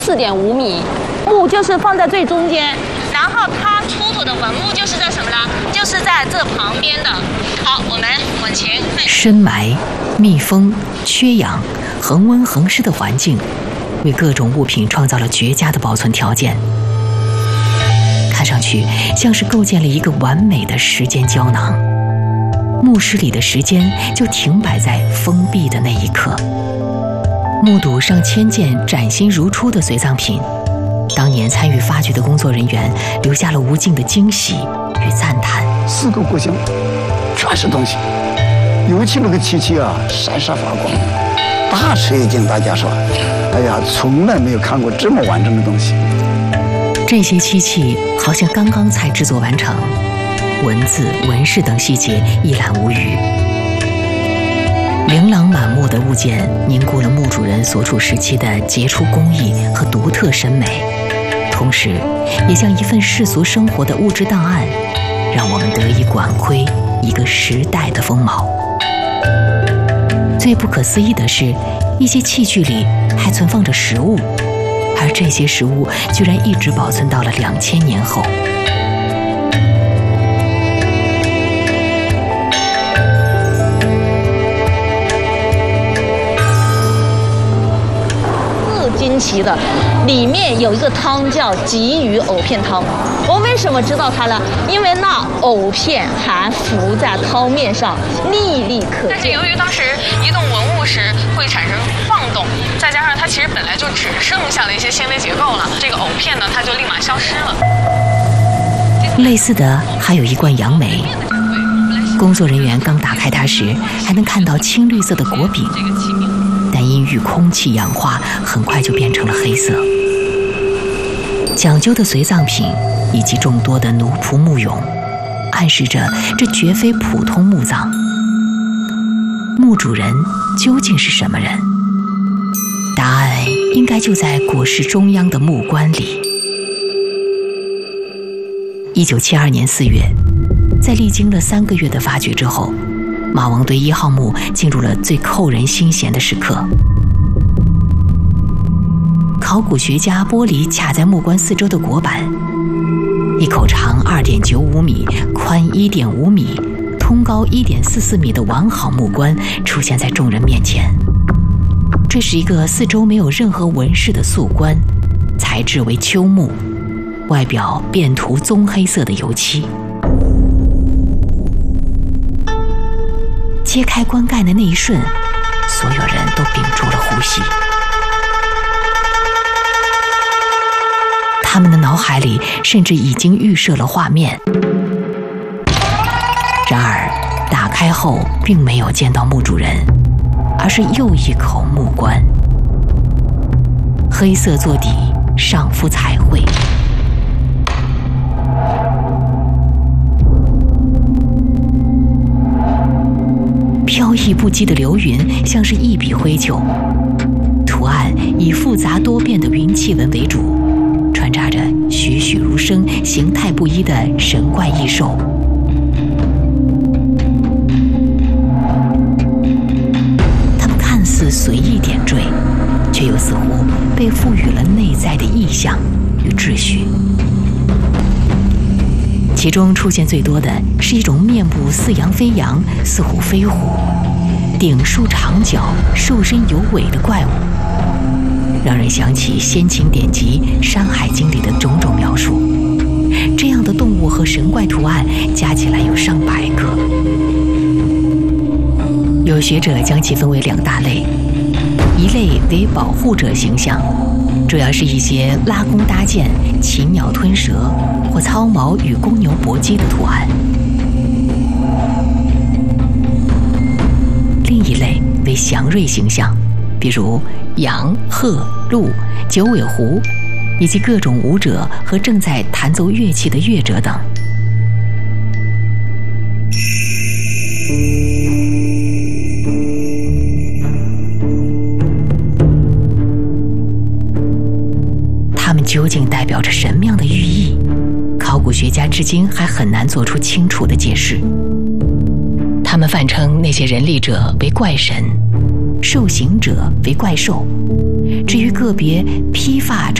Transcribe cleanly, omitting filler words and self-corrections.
4.5米，木就是放在最中间，然后它出土的文物就是在什么呢？就是在这旁边的。好，我们往前看。 深埋、密封、缺氧、恒温恒湿的环境，为各种物品创造了绝佳的保存条件。看上去像是构建了一个完美的时间胶囊，墓室里的时间就停摆在封闭的那一刻。目睹上千件崭新如初的随葬品，当年参与发掘的工作人员留下了无尽的惊喜与赞叹。 4个国箱全是东西，尤其那个漆器啊，闪闪发光，大吃一惊。大家说，哎呀，从来没有看过这么完整的东西。 这些漆器好像刚刚才制作完成，文字、纹饰等细节一览无余。琳琅满目的物件凝固了墓主人所处时期的杰出工艺和独特审美，同时也像一份世俗生活的物质档案，让我们得以管窥一个时代的风貌。最不可思议的是，一些器具里还存放着食物，而这些食物居然一直保存到了2000年后。 惊奇的，里面有一个汤叫鲫鱼藕片汤。我为什么知道它呢？因为那藕片还浮在汤面上，历历可见。 但是由于当时移动文物时会产生晃动，再加上它其实本来就只剩下了一些纤维结构了，这个藕片呢，它就立马消失了。 类似的还有一罐杨梅，工作人员刚打开它时，还能看到青绿色的果柄。但因遇空气氧化，很快就变成了黑色。讲究的随葬品以及众多的奴仆墓俑，暗示着这绝非普通墓葬。墓主人究竟是什么人？答案应该就在椁室中央的木棺里。1972年4月，在历经了3个月的发掘之后，马王堆1号墓进入了最扣人心弦的时刻。考古学家剥离卡在木棺四周的椁板，一口长2.95米、宽1.5米、通高1.44米的完好木棺出现在众人面前。这是一个四周没有任何纹饰的素棺，材质为楸木，外表遍涂棕黑色的油漆。揭开棺盖的那一瞬，所有人都屏住了呼吸。他们的脑海里甚至已经预设了画面。然而，打开后并没有见到墓主人，而是又一口木棺，黑色座底，上敷彩绘。飘逸不羁的流云像是一笔灰鹫，图案以复杂多变的云气纹为主，穿插着栩栩如生、形态不一的神怪异兽。它们看似随意点缀，却又似乎被赋予了内在的意象与秩序。其中出现最多的是一种面部似羊非羊、似虎非虎、顶竖长角、瘦身有尾的怪物，让人想起先秦典籍《山海经》里的种种描述。这样的动物和神怪图案加起来有上百个。有学者将其分为2大类，一类为保护者形象，主要是一些拉弓搭箭、禽鸟吞蛇或操毛与公牛搏击的图案；另一类为祥瑞形象，比如羊、鹤、鹿、九尾狐，以及各种舞者和正在弹奏乐器的乐者等。它们究竟代表着什么样的寓意？考古学家至今还很难做出清楚的解释。他们泛称那些人力者为怪神， 受刑者为怪兽。至于个别披发